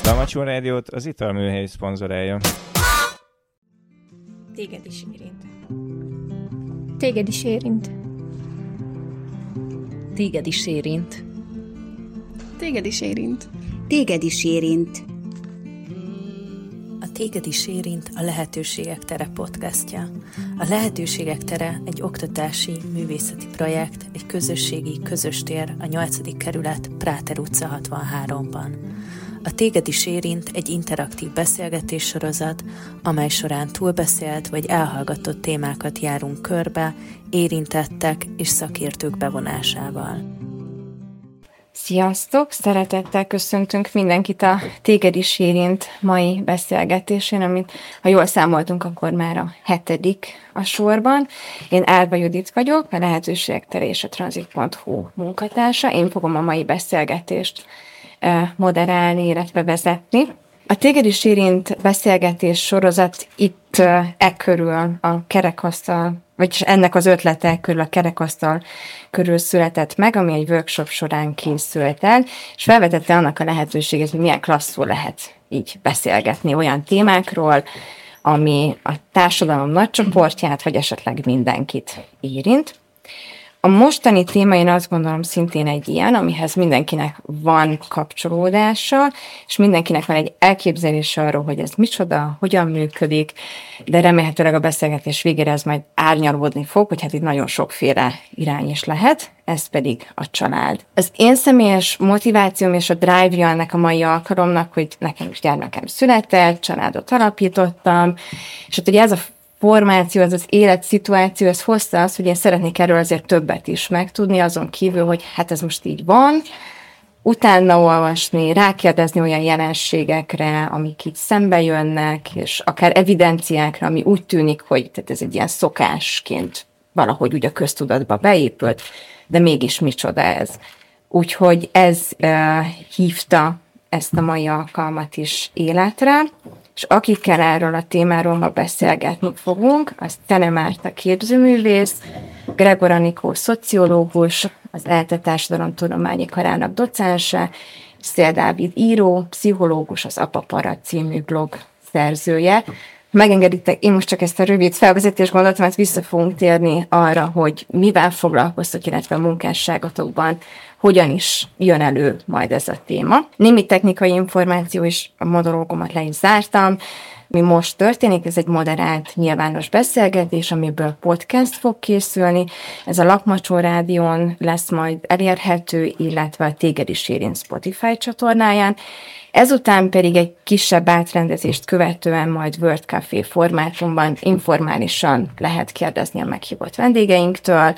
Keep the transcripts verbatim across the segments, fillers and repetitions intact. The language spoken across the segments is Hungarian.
Dalmacsó Rádiót az Italműhely szponzorálja. Téged is érint. Téged is érint. Téged is érint. Téged is érint. Téged is érint. A Téged is érint a Lehetőségek tere podcastja. A Lehetőségek tere egy oktatási, művészeti projekt, egy közösségi, közös tér a nyolcadik kerület Práter utca hatvanháromban. A Téged is érint egy interaktív beszélgetés sorozat, amely során túlbeszélt vagy elhallgatott témákat járunk körbe, érintettek és szakértők bevonásával. Sziasztok! Szeretettel köszöntünk mindenkit a Téged is érint mai beszélgetésén, amit, ha jól számoltunk, akkor már a hetedik a sorban. Én Árva Judit vagyok, a Lehetőségek tere és a transit pont hu munkatársa. Én fogom a mai beszélgetést moderálni, illetve vezetni. A Téged is érint beszélgetés sorozat itt e körül a kerekasztal, vagyis ennek az ötlete körül a kerekasztal körül született meg, ami egy workshop során készült el, és felvetette annak a lehetőséget, hogy milyen klasszul lehet így beszélgetni olyan témákról, ami a társadalom nagy csoportját, vagy esetleg mindenkit érint. A mostani téma, én azt gondolom, szintén egy ilyen, amihez mindenkinek van kapcsolódása, és mindenkinek van egy elképzelése arról, hogy ez micsoda, hogyan működik, de remélhetőleg a beszélgetés végére ez majd árnyalódni fog, hogy hát itt nagyon sokféle irány is lehet, ez pedig a család. Az én személyes motivációm és a drive-ja ennek a mai alkalomnak, hogy nekem is gyermekem született, családot alapítottam, és hát ugye ez a formáció, ez az életszituáció, ez hozta azt, hogy én szeretnék erről azért többet is megtudni, azon kívül, hogy hát ez most így van, utána olvasni, rákérdezni olyan jelenségekre, amik így szembe jönnek, és akár evidenciákra, ami úgy tűnik, hogy tehát ez egy ilyen szokásként valahogy úgy a köztudatba beépült, de mégis micsoda ez. Úgyhogy ez uh, hívta ezt a mai alkalmat is életre, és akikkel erről a témáról ma beszélgetni fogunk, az Tene Márta képzőművész, Gregor Anikó szociológus, az ELTE Társadalomtudományi Karának docense, Szél Dávid író, pszichológus, az Apapara című blog szerzője. Megengeditek, én most csak ezt a rövid felvezetést gondoltam, hát vissza fogunk térni arra, hogy mivel foglalkoztok, illetve a munkásságotokban hogyan is jön elő majd ez a téma. Némi technikai információ is, a monológomat le is zártam. Mi most történik, ez egy moderált nyilvános beszélgetés, amiből podcast fog készülni. Ez a Lakmacsó Rádión lesz majd elérhető, illetve a Téged is érint Spotify csatornáján. Ezután pedig egy kisebb átrendezést követően majd World Café formátumban informálisan lehet kérdezni a meghívott vendégeinktől,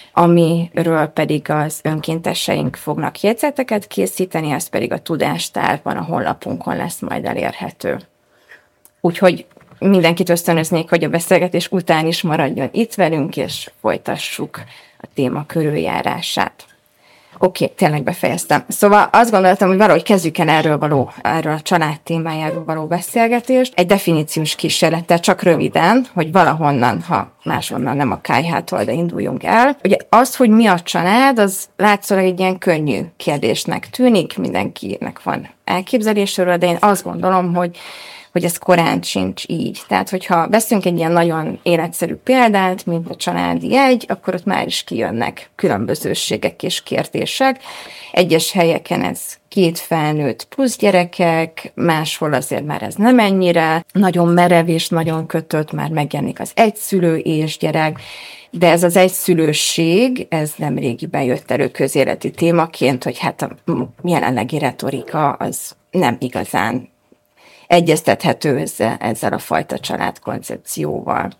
amiről pedig az önkénteseink fognak jegyzeteket készíteni, ez pedig a Tudástárban, a honlapunkon lesz majd elérhető. Úgyhogy mindenkit ösztönöznék, hogy a beszélgetés után is maradjon itt velünk, és folytassuk a téma körüljárását. Oké, okay, tényleg befejeztem. Szóval azt gondoltam, hogy valahogy kezdjük el erről, való, erről a család témájáról való beszélgetést. Egy definíciós kísérlettel, csak röviden, hogy valahonnan, ha máshonnan nem a kályhától, de induljunk el. Ugye az, hogy mi a család, az látszólag egy ilyen könnyű kérdésnek tűnik, mindenkinek van elképzelésről, de én azt gondolom, hogy hogy ez korán sincs így. Tehát, hogyha veszünk egy ilyen nagyon életszerű példát, mint a családi jegy, akkor ott már is kijönnek különbözőségek és kérdések. Egyes helyeken ez két felnőtt plusz gyerekek, máshol azért már ez nem ennyire, nagyon merev és nagyon kötött, már megjelenik az egyszülő és gyerek, de ez az egyszülőség, ez nemrégiben jött elő közéleti témaként, hogy hát a jelenlegi retorika az nem igazán egyeztethető ezzel, ezzel a fajta családkoncepcióval.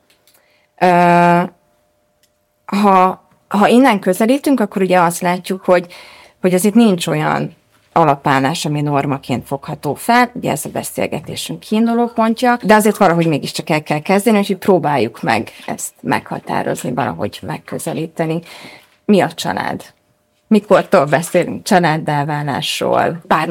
Ha, ha innen közelítünk, akkor ugye azt látjuk, hogy, hogy ez itt nincs olyan alapállás, ami normaként fogható fel, ugye ez a beszélgetésünk kiinduló pontja, de azért valahogy mégiscsak el kell kezdeni, úgyhogy próbáljuk meg ezt meghatározni, valahogy megközelíteni. Mi a család? Mikortól beszélünk családdá válásról? Pár